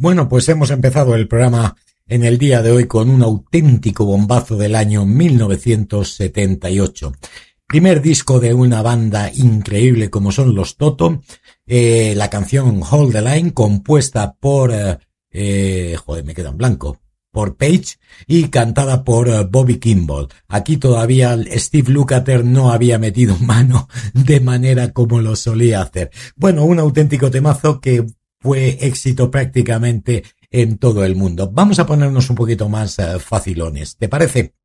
Bueno, pues hemos empezado el programa en el día de hoy con un auténtico bombazo del año 1978. Primer disco de una banda increíble como son los Toto. La canción Hold the Line, compuesta por... me queda en blanco. Por Page y cantada por Bobby Kimball. Aquí todavía Steve Lukather no había metido mano de manera como lo solía hacer. Bueno, un auténtico temazo que fue éxito prácticamente en todo el mundo. Vamos a ponernos un poquito más facilones, ¿te parece?